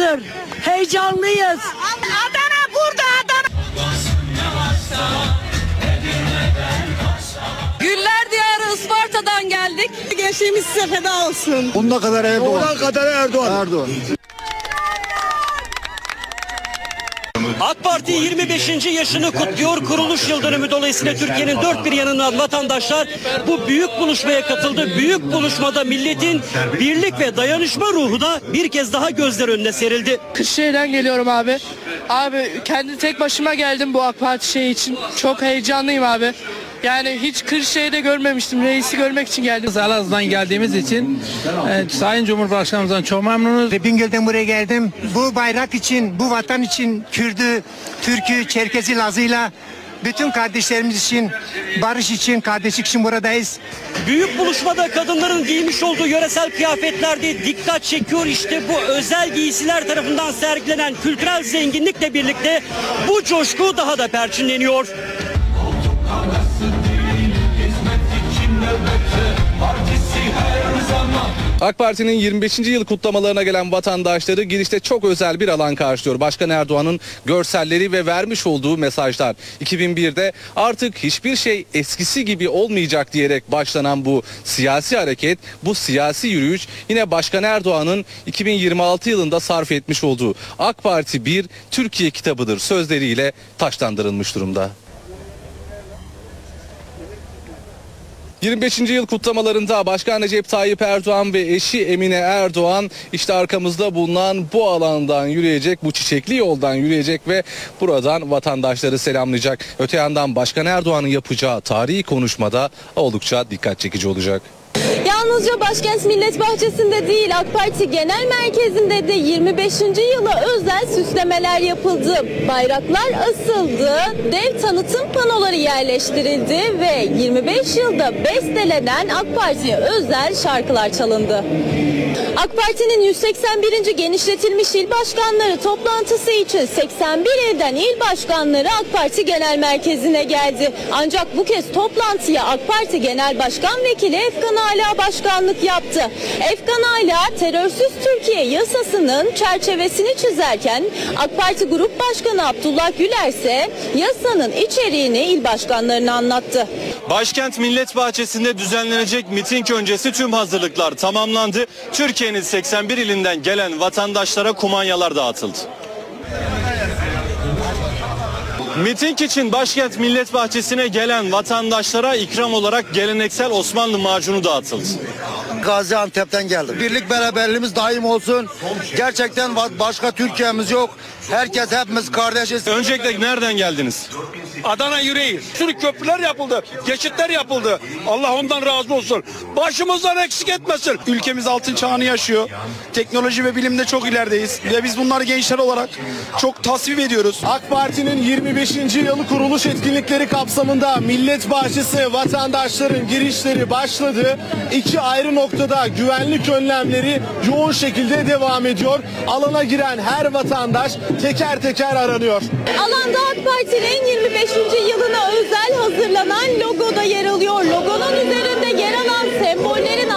hazır. Heyecanlıyız. Adana burada, Adana. Güller diyarı Isparta'dan geldik. Gençliğimiz size feda olsun. Sonuna kadar Erdoğan. Sonuna kadar Erdoğan. AK Parti 25. yaşını kutluyor. Kuruluş yıl dönümü dolayısıyla Türkiye'nin dört bir yanından vatandaşlar bu büyük buluşmaya katıldı. Büyük buluşmada milletin birlik ve dayanışma ruhu da bir kez daha gözler önüne serildi. Kırşehir'den geliyorum abi. Abi kendi tek başıma geldim bu AK Parti için. Çok heyecanlıyım abi. Yani hiç Kırşehir'de görmemiştim. Reisi görmek için geldim. Elazığ'dan geldiğimiz için Sayın Cumhurbaşkanımızdan çok memnunuz. Bingöl'den buraya geldim. Bu bayrak için, bu vatan için Kürdü, Türk'ü, Çerkezi, Lazı'yla bütün kardeşlerimiz için, barış için, kardeşlik için buradayız. Büyük buluşmada kadınların giymiş olduğu yöresel kıyafetlerde dikkat çekiyor. İşte bu özel giysiler tarafından sergilenen kültürel zenginlikle birlikte bu coşku daha da perçinleniyor. AK Parti'nin 25. yıl kutlamalarına gelen vatandaşları girişte çok özel bir alan karşılıyor. Başkan Erdoğan'ın görselleri ve vermiş olduğu mesajlar. 2001'de artık hiçbir şey eskisi gibi olmayacak diyerek başlanan bu siyasi hareket, bu siyasi yürüyüş yine Başkan Erdoğan'ın 2026 yılında sarf etmiş olduğu AK Parti bir Türkiye kitabıdır sözleriyle taşlandırılmış durumda. 25. yıl kutlamalarında Başkan Recep Tayyip Erdoğan ve eşi Emine Erdoğan işte arkamızda bulunan bu alandan yürüyecek, bu çiçekli yoldan yürüyecek ve buradan vatandaşları selamlayacak. Öte yandan Başkan Erdoğan'ın yapacağı tarihi konuşmada oldukça dikkat çekici olacak. Yalnızca Başkent Millet Bahçesi'nde değil, AK Parti Genel Merkezi'nde de 25. yıla özel süslemeler yapıldı. Bayraklar asıldı, dev tanıtım panoları yerleştirildi ve 25 yılda bestelenen AK Parti'ye özel şarkılar çalındı. AK Parti'nin 181. genişletilmiş il başkanları toplantısı için 81 ilden il başkanları AK Parti Genel Merkezi'ne geldi. Ancak bu kez toplantıya AK Parti Genel Başkan Vekili Efkan Ala başkanlık yaptı. Efkan Ala terörsüz Türkiye yasasının çerçevesini çizerken AK Parti Grup Başkanı Abdullah Güler ise yasanın içeriğini il başkanlarına anlattı. Başkent Millet Bahçesi'nde düzenlenecek miting öncesi tüm hazırlıklar tamamlandı. Türkiye'nin 81 ilinden gelen vatandaşlara kumanyalar dağıtıldı. Miting için Başkent Millet Bahçesi'ne gelen vatandaşlara ikram olarak geleneksel Osmanlı macunu dağıtıldı. Gaziantep'ten geldim. Birlik beraberliğimiz daim olsun. Gerçekten başka Türkiye'miz yok. Herkes hepimiz kardeşiz. Öncelikle nereden geldiniz? Adana yüreği. Sürü köprüler yapıldı, geçitler yapıldı. Allah ondan razı olsun. Başımızdan eksik etmesin. Ülkemiz altın çağını yaşıyor. Teknoloji ve bilimde çok ilerideyiz. Ve biz bunları gençler olarak çok tasvip ediyoruz. AK Parti'nin 25. yılı kuruluş etkinlikleri kapsamında Millet Bahçesi vatandaşların girişleri başladı. İki ayrı noktada güvenlik önlemleri yoğun şekilde devam ediyor. Alana giren her vatandaş teker teker aranıyor. Alanda AK Parti'nin 25. yılına özel hazırlanan logo da yer alıyor. Logonun üzerinde yer alan sembollerin